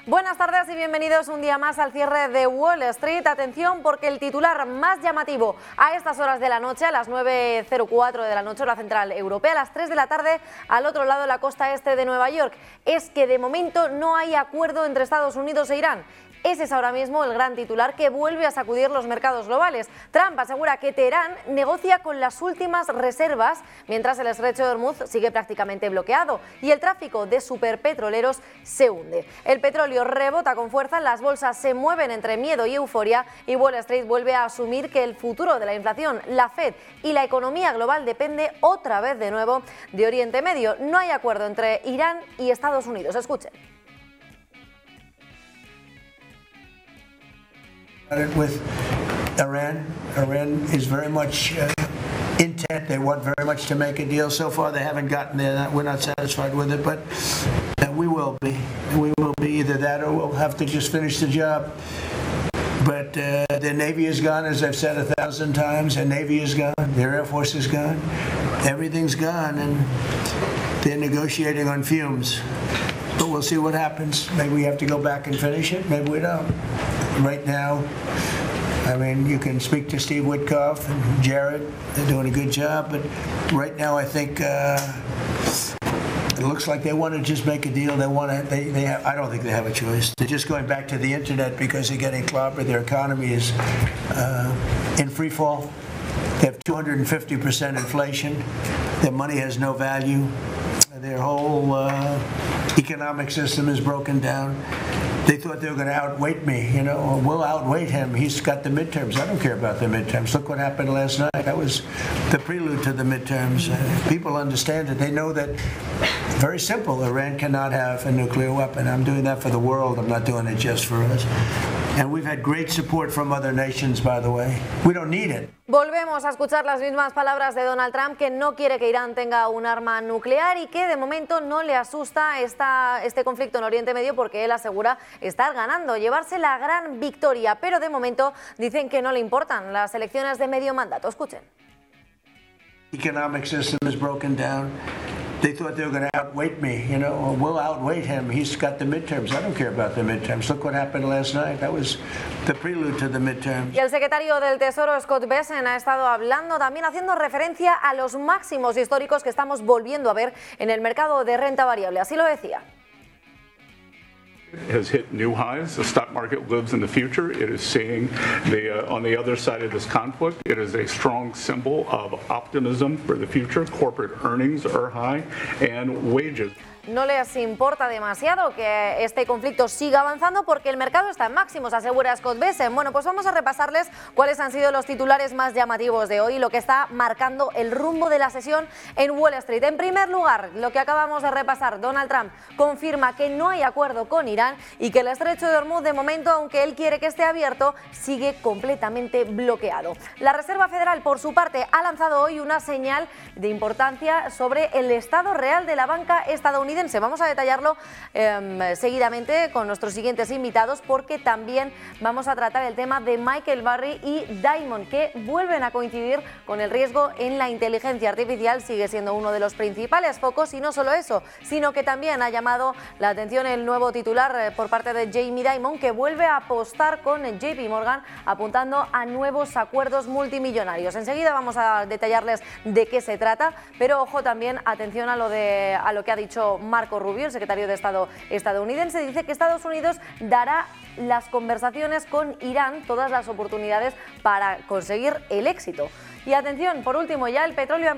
Buenas tardes y bienvenidos un día más al cierre de Wall Street. Atención, porque el titular más llamativo a estas horas de la noche, a las 9:04 de la noche, hora central europea, a las 3 de la tarde, al otro lado de la costa este de Nueva York, es que de momento no hay acuerdo entre Estados Unidos e Irán. Ese es ahora mismo el gran titular que vuelve a sacudir los mercados globales. Trump asegura que Teherán negocia con las últimas reservas, mientras el estrecho de Hormuz sigue prácticamente bloqueado y el tráfico de superpetroleros se hunde. El petróleo rebota con fuerza, las bolsas se mueven entre miedo y euforia y Wall Street vuelve a asumir que el futuro de la inflación, la Fed y la economía global depende otra vez de nuevo de Oriente Medio. No hay acuerdo entre Irán y Estados Unidos. Escuchen. With Iran is very much intent. They want very much to make a deal. So far, they haven't gotten there. We're not satisfied with it, but we will be. We will be either that or we'll have to just finish the job. But their Navy is gone, as I've said 1,000 times. Their Navy is gone. Their Air Force is gone. Everything's gone, and they're negotiating on fumes. But we'll see what happens. Maybe we have to go back and finish it. Maybe we don't. Right now, I mean, you can speak to Steve Witkoff and Jared. They're doing a good job. But right now, I think it looks like they want to just make a deal. They want to. They have, I don't think they have a choice. They're just going back to the internet because they're getting clobbered. Their economy is in free fall. They have 250% inflation. Their money has no value. Their whole economic system is broken down. They thought they were going to outweight me, you know. We'll outweight him. He's got the midterms. I don't care about the midterms. Look what happened last night. That was the prelude to the midterms. People understand it. They know that, very simple, Iran cannot have a nuclear weapon. I'm doing that for the world. I'm not doing it just for us. And we've had great support from other nations, by the way. We don't need it. Volvemos a escuchar las mismas palabras de Donald Trump, que no quiere que Irán tenga un arma nuclear y que de momento no le asusta este conflicto en Oriente Medio porque él asegura estar ganando, llevarse la gran victoria, pero de momento dicen que no le importan las elecciones de medio mandato. Escuchen. Economic system is broken down. They thought they were going to outweight me, you know. We'll outweight him. He's got the midterms. I don't care about the midterms. Look what happened last night. That was the prelude to the midterms. Y el secretario del Tesoro, Scott Bessent, ha estado hablando también haciendo referencia a los máximos históricos que estamos volviendo a ver en el mercado de renta variable. Así lo decía. Has hit new highs. The stock market lives in the future. It is seeing on the other side of this conflict, it is a strong symbol of optimism for the future. Corporate earnings are high and wages. No les importa demasiado que este conflicto siga avanzando porque el mercado está en máximos, asegura Scott Bessent. Bueno, pues vamos a repasarles cuáles han sido los titulares más llamativos de hoy, lo que está marcando el rumbo de la sesión en Wall Street. En primer lugar, lo que acabamos de repasar, Donald Trump confirma que no hay acuerdo con Irán y que el estrecho de Hormuz, de momento, aunque él quiere que esté abierto, sigue completamente bloqueado. La Reserva Federal, por su parte, ha lanzado hoy una señal de importancia sobre el estado real de la banca estadounidense. Vamos a detallarlo seguidamente con nuestros siguientes invitados porque también vamos a tratar el tema de Michael Burry y Diamond, que vuelven a coincidir con el riesgo en la inteligencia artificial. Sigue siendo uno de los principales focos y no solo eso, sino que también ha llamado la atención el nuevo titular por parte de Jamie Dimon, que vuelve a apostar con JP Morgan apuntando a nuevos acuerdos multimillonarios. Enseguida vamos a detallarles de qué se trata, pero ojo también, atención a lo que ha dicho Marco Rubio, el secretario de Estado estadounidense. Dice que Estados Unidos dará las conversaciones con Irán todas las oportunidades para conseguir el éxito. Y atención, por último, ya el petróleo